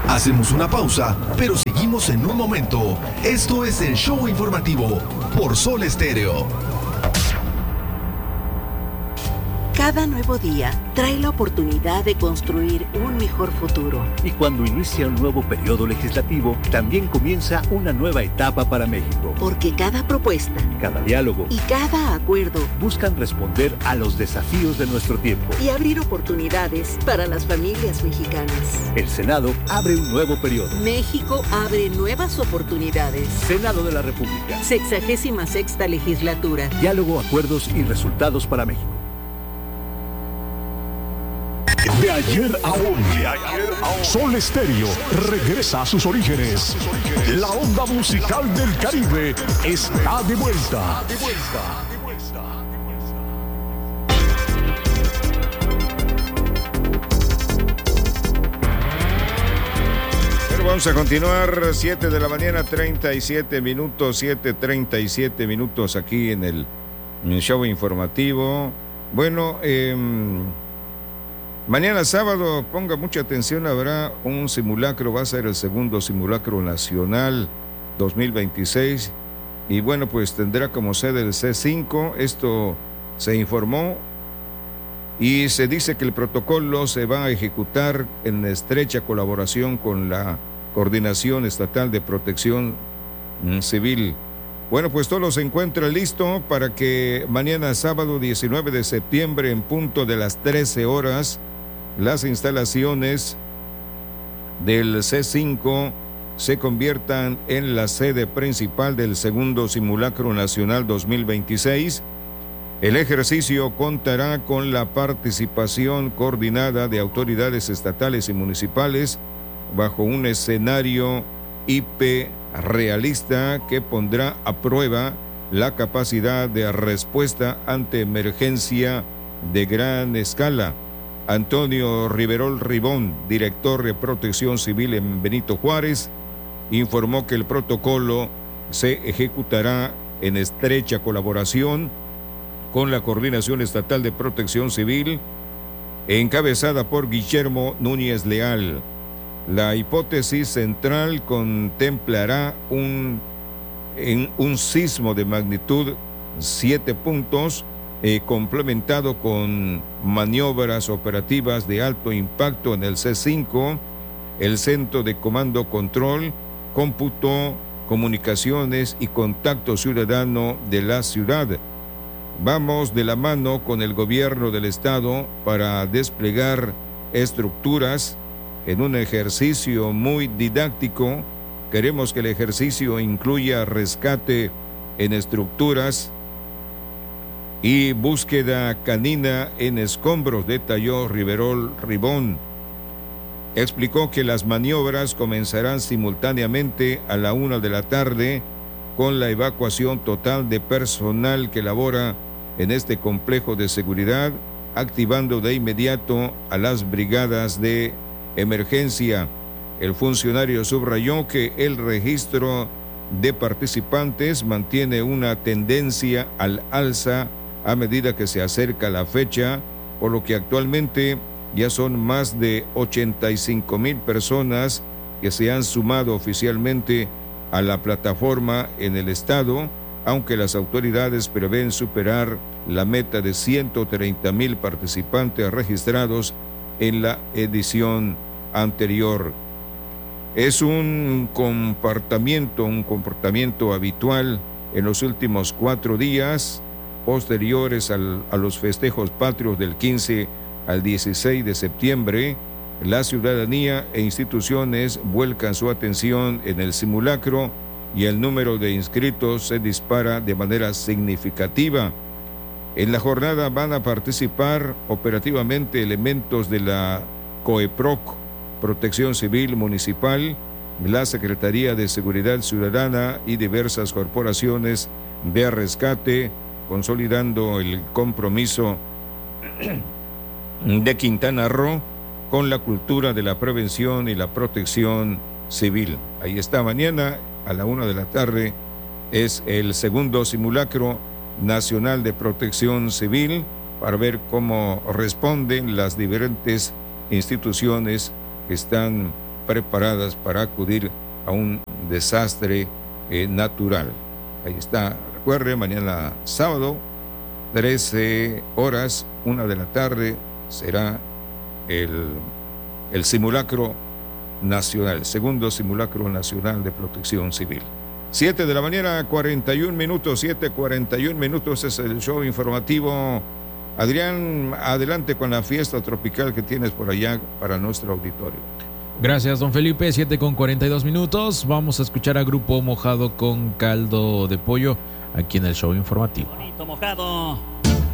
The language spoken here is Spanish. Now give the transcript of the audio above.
Hacemos una pausa, pero seguimos en un momento. Esto es el show informativo por Sol Estéreo. Cada nuevo día trae la oportunidad de construir un mejor futuro. Y cuando inicia un nuevo periodo legislativo, también comienza una nueva etapa para México. Porque cada propuesta, cada diálogo y cada acuerdo buscan responder a los desafíos de nuestro tiempo y abrir oportunidades para las familias mexicanas. El Senado abre un nuevo periodo. México abre nuevas oportunidades. Senado de la República. 66ª legislatura. Diálogo, acuerdos y resultados para México. De ayer a hoy, Sol Estéreo regresa a sus orígenes. La onda musical del Caribe está de vuelta. Bueno, vamos a continuar, 7 de la mañana, 37 minutos, 7:37 minutos aquí en el show informativo. Bueno, mañana sábado, ponga mucha atención, habrá un simulacro, va a ser el segundo simulacro nacional 2026 y bueno, pues tendrá como sede el C5, esto se informó y se dice que el protocolo se va a ejecutar en estrecha colaboración con la Coordinación Estatal de Protección Civil. Bueno, pues todo se encuentra listo para que mañana sábado 19 de septiembre en punto de las 13 horas las instalaciones del C5 se conviertan en la sede principal del segundo simulacro nacional 2026. El ejercicio contará con la participación coordinada de autoridades estatales y municipales bajo un escenario hiperrealista que pondrá a prueba la capacidad de respuesta ante emergencia de gran escala. Antonio Riverol Ribón, director de Protección Civil en Benito Juárez, informó que el protocolo se ejecutará en estrecha colaboración con la Coordinación Estatal de Protección Civil, encabezada por Guillermo Núñez Leal. La hipótesis central contemplará un sismo de magnitud 7 puntos, complementado con maniobras operativas de alto impacto en el C5, el Centro de Comando Control, Cómputo, Comunicaciones y Contacto Ciudadano de la ciudad. Vamos de la mano con el gobierno del estado para desplegar estructuras en un ejercicio muy didáctico. Queremos que el ejercicio incluya rescate en estructuras y búsqueda canina en escombros, detalló Riverol Ribón. Explicó que las maniobras comenzarán simultáneamente a la 1 de la tarde con la evacuación total de personal que labora en este complejo de seguridad, activando de inmediato a las brigadas de emergencia. El funcionario subrayó que el registro de participantes mantiene una tendencia al alza a medida que se acerca la fecha, por lo que actualmente ya son más de 85,000 personas que se han sumado oficialmente a la plataforma en el estado, aunque las autoridades prevén superar la meta de 130,000 participantes registrados en la edición anterior. Es un comportamiento habitual en los últimos 4 días posteriores a los festejos patrios del 15 al 16 de septiembre. La ciudadanía e instituciones vuelcan su atención en el simulacro y el número de inscritos se dispara de manera significativa. En la jornada van a participar operativamente elementos de la COEPROC, Protección Civil Municipal, la Secretaría de Seguridad Ciudadana y diversas corporaciones de rescate, consolidando el compromiso de Quintana Roo con la cultura de la prevención y la protección civil. Ahí está, mañana a la 1 de la tarde es el segundo simulacro nacional de protección civil para ver cómo responden las diferentes instituciones que están preparadas para acudir a un desastre natural. Ahí está, recuerde, mañana sábado, 13 horas, 1 de la tarde, será el simulacro nacional, segundo simulacro nacional de protección civil. 7 de la mañana, 41 minutos, 7:41 minutos es el show informativo. Adrián, adelante con la fiesta tropical que tienes por allá para nuestro auditorio. Gracias, don Felipe. 7:42 minutos. Vamos a escuchar a Grupo Mojado con Caldo de Pollo aquí en el show informativo. Bonito mojado.